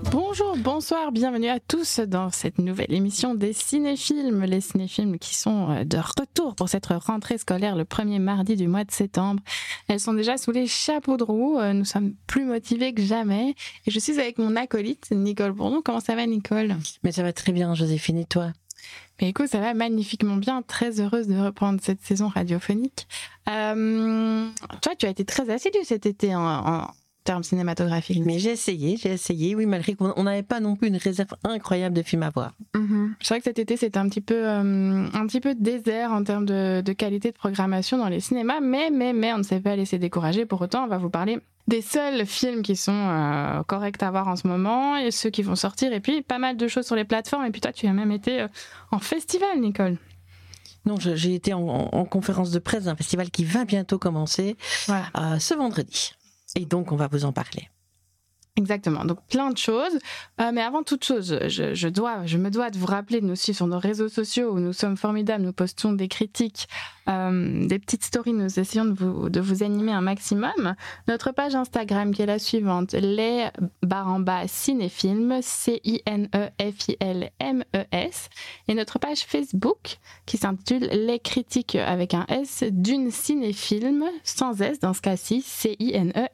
Bonjour, bonsoir, bienvenue à tous dans cette nouvelle émission des cinépilms. Les cinépilms qui sont de retour pour cette rentrée scolaire le premier mardi du mois de septembre. Elles sont déjà sous les chapeaux de roue, nous sommes plus motivés que jamais. Et je suis avec mon acolyte, Nicole Bourdon. Comment ça va, Nicole ? Mais ça va très bien, Joséphine, et toi ? Mais écoute, ça va magnifiquement bien, très heureuse de reprendre cette saison radiophonique. Toi, tu as été très assidue cet été en termes cinématographiques. Mais j'ai essayé, oui, malgré qu'on n'avait pas non plus une réserve incroyable de films à voir. C'est vrai que cet été, c'était un petit peu désert en termes de qualité de programmation dans les cinémas, mais on ne s'est pas laissé décourager. Pour autant, on va vous parler des seuls films qui sont corrects à voir en ce moment, et ceux qui vont sortir, et puis pas mal de choses sur les plateformes. Et puis toi, tu as même été en festival, Nicole. Non, j'ai été en conférence de presse d'un festival qui va bientôt commencer, voilà. Ce vendredi. Et donc, on va vous en parler. Exactement, donc plein de choses. Mais avant toute chose, je me dois de vous rappeler de nous suivre sur nos réseaux sociaux où nous sommes formidables, nous postons des critiques, des petites stories, nous essayons de vous animer un maximum. Notre page Instagram qui est la suivante, les_cinépilms, CINEFILMES, et notre page Facebook qui s'intitule Les critiques avec un S d'une cinéfilm, sans S dans ce cas-ci, CINEFILME,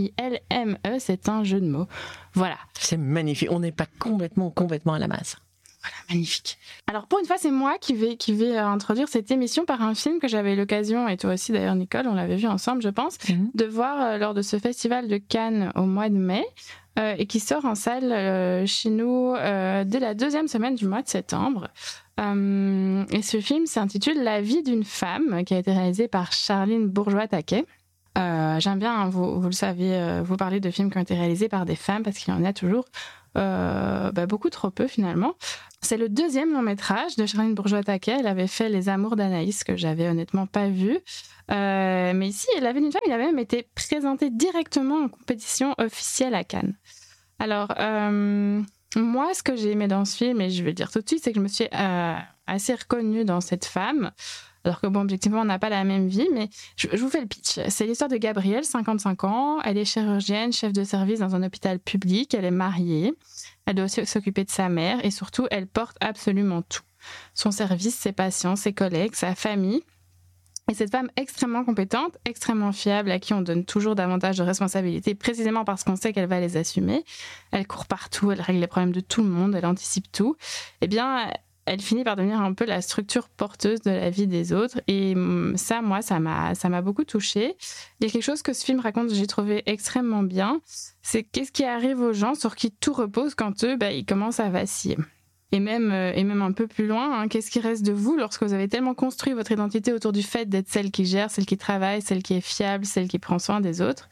c'est un jeu de mots. Voilà. C'est magnifique. On n'est pas complètement à la masse. Voilà, magnifique. Alors pour une fois, c'est moi qui vais introduire cette émission par un film que j'avais eu l'occasion, et toi aussi d'ailleurs Nicole, on l'avait vu ensemble je pense, de voir lors de ce festival de Cannes au mois de mai, et qui sort en salle chez nous dès la deuxième semaine du mois de septembre. Et ce film s'intitule La vie d'une femme, qui a été réalisé par Charline Bourgeois-Taquet. J'aime bien, vous le savez, vous parler de films qui ont été réalisés par des femmes, parce qu'il y en a toujours beaucoup trop peu finalement. C'est le deuxième long métrage de Charline Bourgeois-Taquet. Elle avait fait Les Amours d'Anaïs, que j'avais honnêtement pas vu. Mais ici, La vie d'une femme, il avait même été présenté directement en compétition officielle à Cannes. Alors, moi, ce que j'ai aimé dans ce film, et je vais le dire tout de suite, c'est que je me suis assez reconnue dans cette femme. Alors que bon, objectivement, on n'a pas la même vie, mais je vous fais le pitch. C'est l'histoire de Gabrielle, 55 ans. Elle est chirurgienne, chef de service dans un hôpital public. Elle est mariée. Elle doit aussi s'occuper de sa mère. Et surtout, elle porte absolument tout. Son service, ses patients, ses collègues, sa famille. Et cette femme extrêmement compétente, extrêmement fiable, à qui on donne toujours davantage de responsabilités, précisément parce qu'on sait qu'elle va les assumer. Elle court partout, elle règle les problèmes de tout le monde, elle anticipe tout. Eh bien, elle finit par devenir un peu la structure porteuse de la vie des autres. Et ça, moi, ça m'a beaucoup touchée. Il y a quelque chose que ce film raconte, j'ai trouvé extrêmement bien. C'est qu'est-ce qui arrive aux gens sur qui tout repose quand eux, ils commencent à vaciller. Et même un peu plus loin, qu'est-ce qui reste de vous lorsque vous avez tellement construit votre identité autour du fait d'être celle qui gère, celle qui travaille, celle qui est fiable, celle qui prend soin des autres.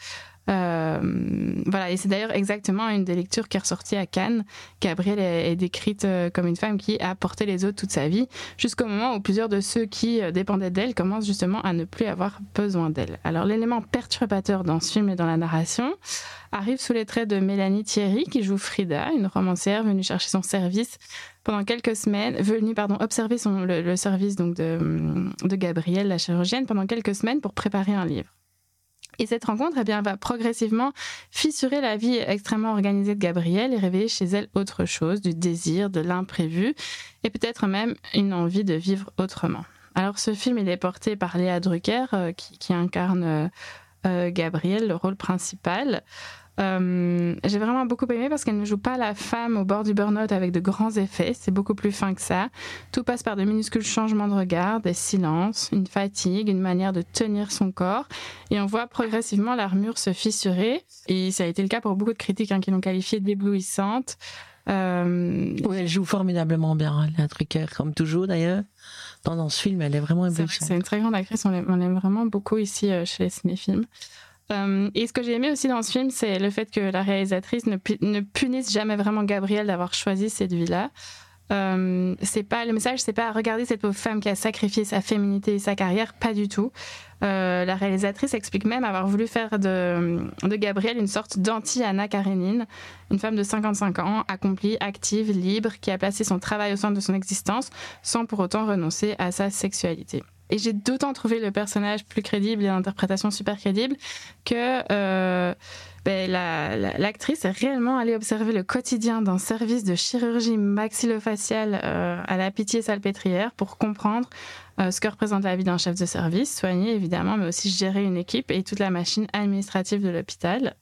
Voilà, et c'est d'ailleurs exactement une des lectures qui est ressortie à Cannes. Gabrielle est décrite comme une femme qui a porté les autres toute sa vie, jusqu'au moment où plusieurs de ceux qui dépendaient d'elle commencent justement à ne plus avoir besoin d'elle. Alors l'élément perturbateur dans ce film et dans la narration arrive sous les traits de Mélanie Thierry, qui joue Frida, une romancière venue chercher son service pendant quelques semaines, observer le service donc de Gabrielle, la chirurgienne, pendant quelques semaines pour préparer un livre. Et cette rencontre, va progressivement fissurer la vie extrêmement organisée de Gabrielle et réveiller chez elle autre chose, du désir, de l'imprévu, et peut-être même une envie de vivre autrement. Alors ce film, il est porté par Léa Drucker, qui incarne Gabrielle, le rôle principal. J'ai vraiment beaucoup aimé parce qu'elle ne joue pas la femme au bord du burn-out avec de grands effets, c'est beaucoup plus fin que ça. Tout passe par de minuscules changements de regard, des silences, une fatigue, une manière de tenir son corps, et on voit progressivement l'armure se fissurer, et ça a été le cas pour beaucoup de critiques qui l'ont qualifiée d'éblouissante. Oui, elle joue formidablement bien, Léa Drucker, comme toujours d'ailleurs. Dans ce film, elle est vraiment éblouissante. C'est une très grande actrice, on l'aime vraiment beaucoup ici chez les cinépilms. Et ce que j'ai aimé aussi dans ce film, c'est le fait que la réalisatrice ne punisse jamais vraiment Gabrielle d'avoir choisi cette vie-là. Le message, c'est pas regarder cette pauvre femme qui a sacrifié sa féminité et sa carrière, pas du tout. La réalisatrice explique même avoir voulu faire de Gabrielle une sorte d'anti-Anna Karénine, une femme de 55 ans, accomplie, active, libre, qui a placé son travail au centre de son existence sans pour autant renoncer à sa sexualité. Et j'ai d'autant trouvé le personnage plus crédible et l'interprétation super crédible que l'actrice est réellement allée observer le quotidien d'un service de chirurgie maxillofaciale à la Pitié-Salpêtrière pour comprendre ce que représente la vie d'un chef de service, soigner évidemment, mais aussi gérer une équipe et toute la machine administrative de l'hôpital.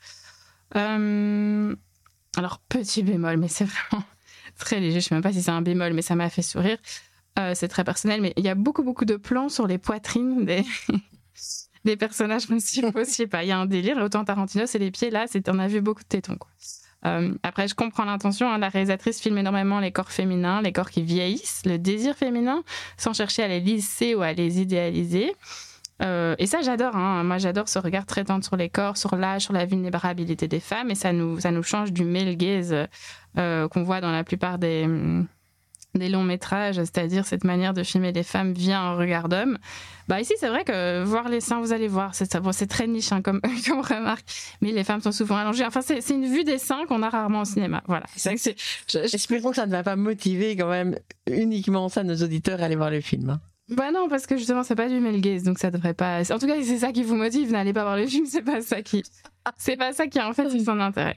Alors, petit bémol, mais c'est vraiment très léger, je ne sais même pas si c'est un bémol, mais ça m'a fait sourire. C'est très personnel, mais il y a beaucoup de plans sur les poitrines des personnages principaux. Je sais pas, il y a un délire. Autant Tarantino, c'est les pieds. Là, on a vu beaucoup de tétons, quoi. Après, je comprends l'intention. Hein, la réalisatrice filme énormément les corps féminins, les corps qui vieillissent, le désir féminin, sans chercher à les lisser ou à les idéaliser. Et ça, j'adore. Hein. Moi, j'adore ce regard très tendre sur les corps, sur l'âge, sur la vulnérabilité des femmes. Et ça nous change du male gaze qu'on voit dans la plupart des longs métrages, c'est-à-dire cette manière de filmer les femmes via un regard d'homme. Ici, c'est vrai que voir les seins, vous allez voir, c'est très niche comme remarque, mais les femmes sont souvent allongées. Enfin, c'est une vue des seins qu'on a rarement au cinéma. Voilà. Espérons que ça ne va pas motiver quand même uniquement ça nos auditeurs à aller voir le film. Hein. Non, parce que justement, c'est pas du male gaze, donc ça devrait pas. En tout cas, c'est ça qui vous motive. N'allez pas voir le film, c'est pas ça qui en fait son intérêt.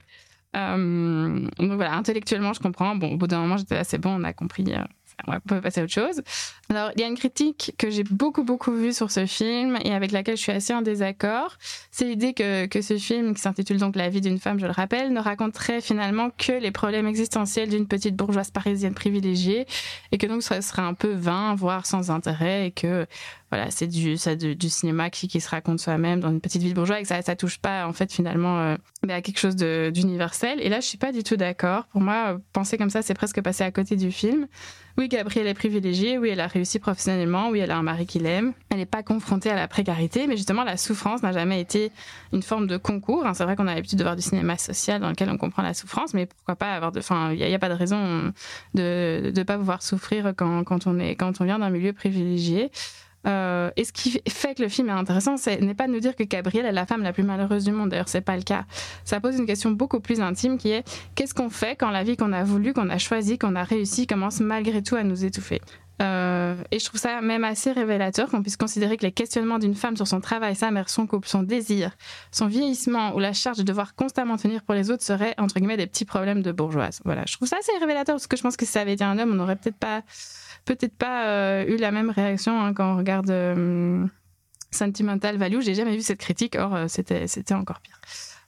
Donc voilà, intellectuellement je comprends. Bon, au bout d'un moment j'étais là, c'est bon, on a compris, on peut passer à autre chose. Alors il y a une critique que j'ai beaucoup vue sur ce film et avec laquelle je suis assez en désaccord. C'est l'idée que ce film, qui s'intitule donc La vie d'une femme, je le rappelle, ne raconterait finalement que les problèmes existentiels d'une petite bourgeoise parisienne privilégiée et que donc ce serait un peu vain, voire sans intérêt, et que voilà, c'est du cinéma qui se raconte soi-même dans une petite ville bourgeoise et que ça touche pas en fait finalement à quelque chose d'universel. Et là, je suis pas du tout d'accord. Pour moi, penser comme ça, c'est presque passer à côté du film. Oui, Gabrielle est privilégiée, oui, elle a réussi professionnellement, oui, elle a un mari qui l'aime, elle n'est pas confrontée à la précarité, mais justement, la souffrance n'a jamais été une forme de concours. C'est vrai qu'on a l'habitude de voir du cinéma social dans lequel on comprend la souffrance, mais pourquoi pas avoir il n'y a pas de raison de pas pouvoir souffrir quand on vient d'un milieu privilégié. Et ce qui fait que le film est intéressant, n'est pas de nous dire que Gabrielle est la femme la plus malheureuse du monde. D'ailleurs, c'est pas le cas. Ça pose une question beaucoup plus intime qui est qu'est-ce qu'on fait quand la vie qu'on a voulu, qu'on a choisie, qu'on a réussi commence malgré tout à nous étouffer. Et je trouve ça même assez révélateur qu'on puisse considérer que les questionnements d'une femme sur son travail, sa mère, son couple, son désir, son vieillissement ou la charge de devoir constamment tenir pour les autres seraient entre guillemets des petits problèmes de bourgeoise. Voilà, je trouve ça assez révélateur parce que je pense que si ça avait été un homme, on n'aurait peut-être pas eu la même réaction quand on regarde Sentimental Value. J'ai jamais vu cette critique, or c'était encore pire.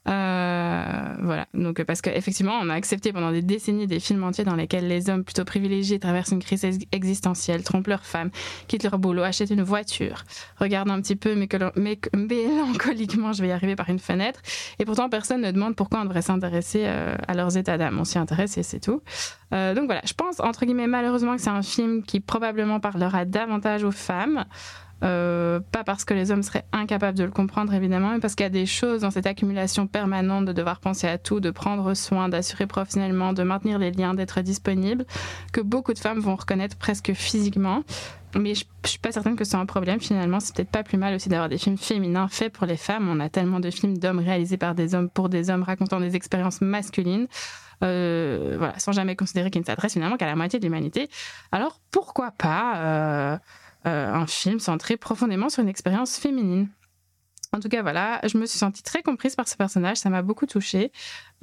Voilà, donc parce qu'effectivement on a accepté pendant des décennies des films entiers dans lesquels les hommes plutôt privilégiés traversent une crise existentielle, trompent leurs femmes, quittent leur boulot, achètent une voiture, regardent un petit peu mélancoliquement, je vais y arriver, par une fenêtre, et pourtant personne ne demande pourquoi on devrait s'intéresser à leurs états d'âme. On s'y intéresse et c'est tout. Donc voilà, je pense entre guillemets malheureusement que c'est un film qui probablement parlera davantage aux femmes. Pas parce que les hommes seraient incapables de le comprendre évidemment, mais parce qu'il y a des choses dans cette accumulation permanente de devoir penser à tout, de prendre soin, d'assurer professionnellement, de maintenir les liens, d'être disponible, que beaucoup de femmes vont reconnaître presque physiquement. Mais je suis pas certaine que c'est un problème finalement. C'est peut-être pas plus mal aussi d'avoir des films féminins faits pour les femmes. On a tellement de films d'hommes réalisés par des hommes pour des hommes racontant des expériences masculines. Voilà, sans jamais considérer qu'ils ne s'adressent finalement qu'à la moitié de l'humanité. Alors pourquoi pas un film centré profondément sur une expérience féminine. En tout cas, voilà, je me suis sentie très comprise par ce personnage, ça m'a beaucoup touchée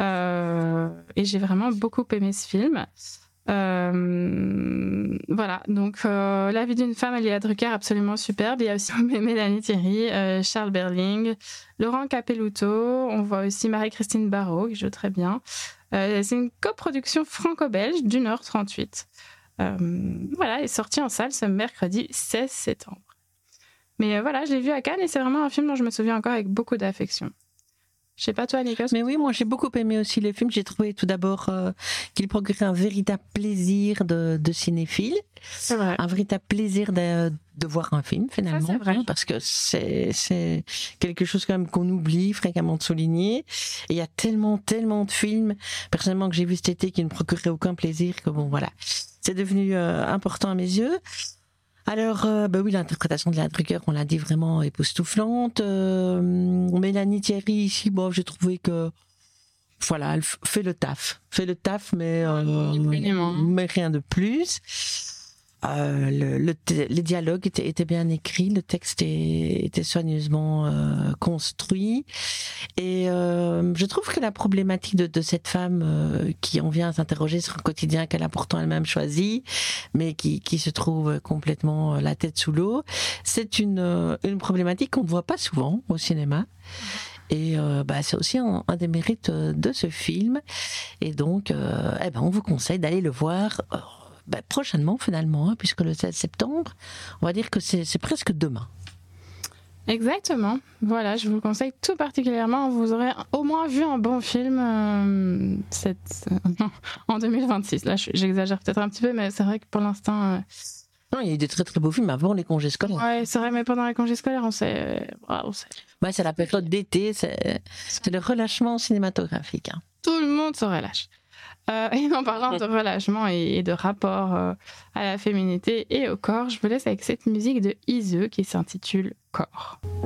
et j'ai vraiment beaucoup aimé ce film. Voilà, donc La vie d'une femme, Léa Drucker, absolument superbe. Il y a aussi Mélanie Thierry, Charles Berling, Laurent Capelluto, on voit aussi Marie-Christine Barrault qui joue très bien. C'est une coproduction franco-belge d'1h38. Voilà, est sorti en salle ce mercredi 16 septembre. Mais voilà, je l'ai vu à Cannes et c'est vraiment un film dont je me souviens encore avec beaucoup d'affection. Je sais pas toi, Nikos. Mais oui, moi j'ai beaucoup aimé aussi le film. J'ai trouvé tout d'abord qu'il procurait un véritable plaisir de cinéphile. C'est vrai. Un véritable plaisir de voir un film finalement. Ça, c'est vrai. Parce que c'est quelque chose quand même qu'on oublie fréquemment de souligner. Et il y a tellement de films, personnellement, que j'ai vu cet été qui ne procuraient aucun plaisir que bon voilà. C'est devenu important à mes yeux. Alors, oui, l'interprétation de Léa Drucker, on l'a dit, vraiment époustouflante. Mélanie Thierry, ici, j'ai trouvé que, voilà, elle fait le taf, mais rien de plus. Les dialogues étaient bien écrits, le texte était soigneusement construit, et je trouve que la problématique de cette femme qui en vient à s'interroger sur un quotidien qu'elle a pourtant elle-même choisi, mais qui se trouve complètement la tête sous l'eau, c'est une problématique qu'on ne voit pas souvent au cinéma. Et c'est aussi un des mérites de ce film. Et donc, on vous conseille d'aller le voir prochainement, finalement, puisque le 16 septembre, on va dire que c'est presque demain. Exactement. Voilà, je vous le conseille tout particulièrement. Vous aurez au moins vu un bon film en 2026. Là, j'exagère peut-être un petit peu, mais c'est vrai que pour l'instant... Non, il y a eu des très très beaux films avant les congés scolaires. Ouais, c'est vrai, mais pendant les congés scolaires, on sait... c'est la période d'été, c'est le relâchement cinématographique. Hein. Tout le monde se relâche. Et en parlant de relâchement et de rapport à la féminité et au corps, je vous laisse avec cette musique de Ize qui s'intitule Corps.